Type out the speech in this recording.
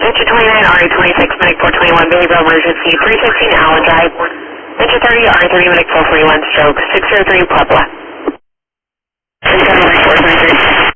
Enter 29, RA26, Medic 421, behavioral emergency, 315 Allen Drive. Enter 30, RA30, Medic 441, stroke, 603 Puebla. 37 433.